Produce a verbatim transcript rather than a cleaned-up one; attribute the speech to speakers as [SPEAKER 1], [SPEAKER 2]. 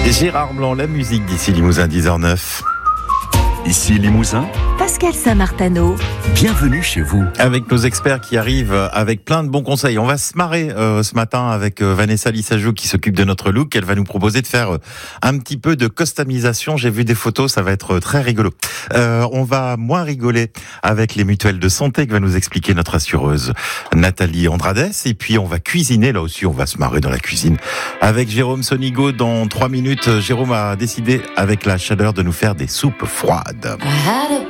[SPEAKER 1] Gérard Blanc, la musique d'ici Limousin, dix heures neuf.
[SPEAKER 2] Ici Limousin,
[SPEAKER 3] Pascal Saint-Martano.
[SPEAKER 2] Bienvenue chez vous.
[SPEAKER 1] Avec nos experts qui arrivent avec plein de bons conseils. On va se marrer euh, ce matin avec euh, Vanessa Lissajou qui s'occupe de notre look. Elle va nous proposer de faire euh, un petit peu de customisation. J'ai vu des photos, ça va être euh, très rigolo. Euh, on va moins rigoler avec les mutuelles de santé que va nous expliquer notre assureuse Nathalie Andrades. Et puis on va cuisiner, là aussi on va se marrer dans la cuisine avec Jérôme Sonigo dans trois minutes. Jérôme a décidé avec la chaleur de nous faire des soupes froides.
[SPEAKER 4] I had a